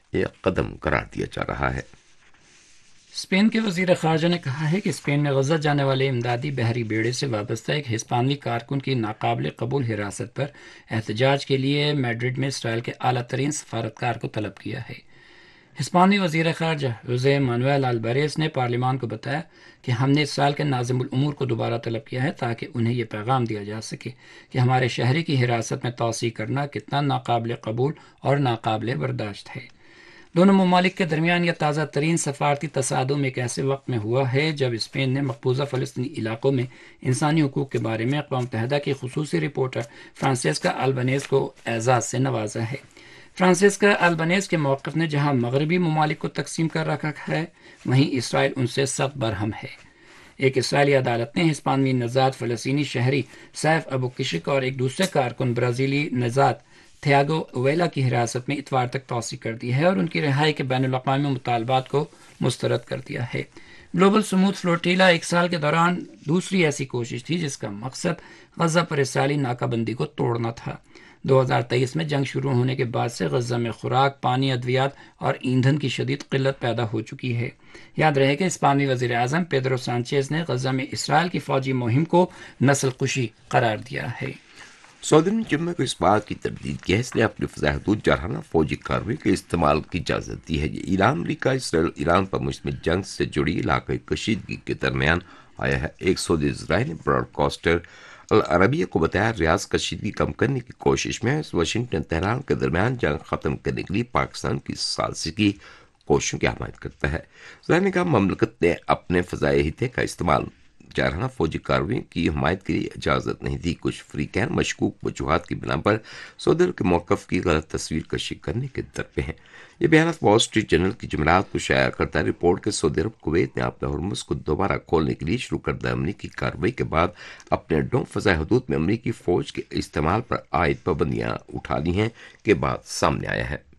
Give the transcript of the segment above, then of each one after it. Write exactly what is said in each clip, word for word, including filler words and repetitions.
ایک قدم قرار دیا جا رہا ہے۔ اسپین کے وزیر خارجہ نے کہا ہے کہ اسپین میں غزہ جانے والے امدادی بحری بیڑے سے وابستہ ایک ہسپانوی کارکن کی ناقابل قبول حراست پر احتجاج کے لیے میڈرڈ میں اسرائیل کے اعلیٰ ترین سفارتکار کو طلب کیا ہے۔ ہسپانوی وزیر خارجہ ہوزے مانویل الباریز نے پارلیمان کو بتایا کہ ہم نے اسرائیل کے ناظم الامور کو دوبارہ طلب کیا ہے تاکہ انہیں یہ پیغام دیا جا سکے کہ ہمارے شہری کی حراست میں توسیع کرنا کتنا ناقابل قبول اور ناقابل برداشت ہے۔ دونوں ممالک کے درمیان یہ تازہ ترین سفارتی تصادم ایک ایسے وقت میں ہوا ہے جب اسپین نے مقبوضہ فلسطینی علاقوں میں انسانی حقوق کے بارے میں اقوام متحدہ کی خصوصی رپورٹر فرانسیسکا البنیز کو اعزاز سے نوازا ہے۔ فرانسیسکا البنیز کے موقف نے جہاں مغربی ممالک کو تقسیم کر رکھا ہے، وہیں اسرائیل ان سے سخت برہم ہے۔ ایک اسرائیلی عدالت نے ہسپانوی نژاد فلسطینی شہری سیف ابو کشک اور ایک دوسرے کارکن برازیلی نژاد تھیاگو اویلا کی حراست میں اتوار تک توسیع کر دی ہے اور ان کی رہائی کے بین الاقوامی مطالبات کو مسترد کر دیا ہے۔ گلوبل سموتھ فلوٹیلا ایک سال کے دوران دوسری ایسی کوشش تھی جس کا مقصد غزہ پر اسرائیلی ناکہ بندی کو توڑنا تھا۔ دو ہزار تیئیس میں جنگ شروع ہونے کے بعد سے غزہ میں خوراک، پانی، ادویات اور ایندھن کی شدید قلت پیدا ہو چکی ہے۔ یاد رہے کہ اسپانوی وزیر اعظم پیدرو سانچیز نے غزہ میں اسرائیل کی فوجی مہم کو نسل کشی قرار دیا ہے۔ سعودی نے جمعہ کو اس بات کی تردید کی ہے اس نے اپنی فضائی حدود جارحانہ فوجی کارروائی کے استعمال کی اجازت دی ہے۔ یہ اعلان امریکہ اسرائیل ایران پر مشتمل جنگ سے جڑی علاقائی کشیدگی کے درمیان آیا ہے۔ ایک سعودی اسرائیلی براڈ کاسٹر العربیہ کو بتایا ریاض کشیدگی کم کرنے کی کوشش میں واشنگٹن تہران کے درمیان جنگ ختم کرنے کے لیے پاکستان کی ثالثی کی کوششوں کی حمایت کرتا ہے۔ اسرائیل نے کہا مملکت نے اپنے فضائی احاطے کا استعمال جارحانہ فوجی کارروائی کی حمایت کے لیے اجازت نہیں دی۔ کچھ فریقین مشکوک وجوہات کی بنا پر سعودی عرب کے موقف کی غلط تصویر کشی کرنے کے در پہ ہیں۔ یہ بیانات وال اسٹریٹ جرنل کی جمعرات کو شائع کرتا رپورٹ کے سعودی عرب کویت نے اپنے ہرمز کو دوبارہ کھولنے کے لیے شروع کردہ امریکی کارروائی کے بعد اپنے ڈوم فضائی حدود میں امریکی فوج کے استعمال پر عائد پابندیاں اٹھا لی ہیں کے بعد سامنے آیا ہے۔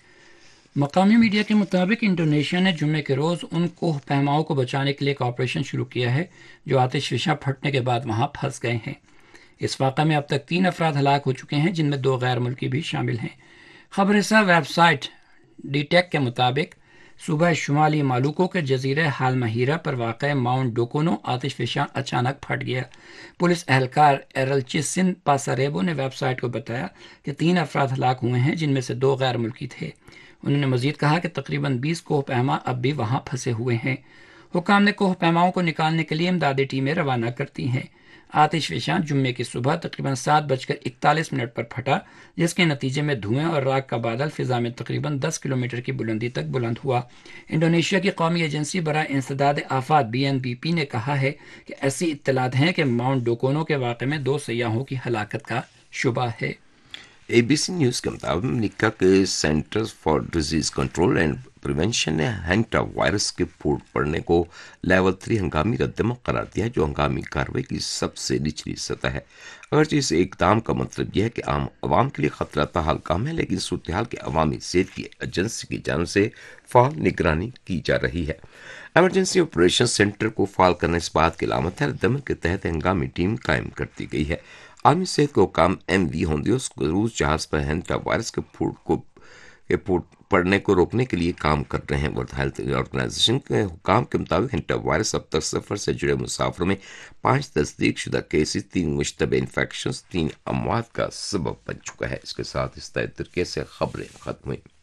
مقامی میڈیا کے مطابق انڈونیشیا نے جمعے کے روز ان کوہ پیماؤں کو بچانے کے لیے ایک آپریشن شروع کیا ہے جو آتش فشاں پھٹنے کے بعد وہاں پھنس گئے ہیں۔ اس واقعے میں اب تک تین افراد ہلاک ہو چکے ہیں جن میں دو غیر ملکی بھی شامل ہیں۔ خبر رساں ویب سائٹ ڈی ٹیک کے مطابق صوبہ شمالی مالوکو کے جزیرے ہالمہیرا پر واقع ماؤنٹ ڈوکونو آتش فشاں اچانک پھٹ گیا۔ پولیس اہلکار ایرلچسن پاساریبو نے ویب سائٹ کو بتایا کہ تین افراد ہلاک ہوئے ہیں جن میں سے دو غیر ملکی تھے۔ انہوں نے مزید کہا کہ تقریباً بیس کوہ پیما اب بھی وہاں پھنسے ہوئے ہیں۔ حکام نے کوہ پیماؤں کو نکالنے کے لیے امدادی ٹیمیں روانہ کرتی ہیں۔ آتش فشاں جمعے کی صبح تقریباً سات بج کر اکتالیس منٹ پر پھٹا جس کے نتیجے میں دھوئیں اور راکھ کا بادل فضا میں تقریباً دس کلومیٹر کی بلندی تک بلند ہوا۔ انڈونیشیا کی قومی ایجنسی برائے انسداد آفات بی این بی پی نے کہا ہے کہ ایسی اطلاعات ہیں کہ ماؤنٹ ڈوکونو کے واقعے میں دو سیاحوں کی ہلاکت کا شبہ ہے۔ اے بی سی نیوز کے مطابق امریکہ کے centre for disease control and prevention نے ہینٹا وائرس کے پھوٹ پڑنے کو لیول تھری ہنگامی ردعمل قرار دیا ہے جو ہنگامی کارروائی کی سب سے نچلی سطح ہے۔ اگرچہ اس اقدام کا مطلب یہ ہے کہ عام عوام کے لیے خطرہ تاحال کم ہے لیکن صورتحال کے عوامی صحت کی ایجنسی کی جانب سے فعال نگرانی کی جا رہی ہے۔ ایمرجنسی آپریشن سینٹر کو فعال کرنا اس بات کی علامت ہے ردعمل کے تحت ہنگامی ٹیم قائم کر دی گئی ہے۔ عالمی صحت کے حکام ایم وی ہوندیوس کروز جہاز پر ہینٹا وائرس کے پھوٹ کو کے پھوٹ پڑنے کو روکنے کے لیے کام کر رہے ہیں۔ ورلڈ ہیلتھ آرگنائزیشن کے حکام کے مطابق ہینٹا وائرس اب تک سفر سے جڑے مسافروں میں پانچ تصدیق شدہ کیسز، تین مشتبہ انفیکشنز، تین اموات کا سبب بن چکا ہے۔ اس کے ساتھ اس طرح طریقے سے خبریں ختم ہوئیں۔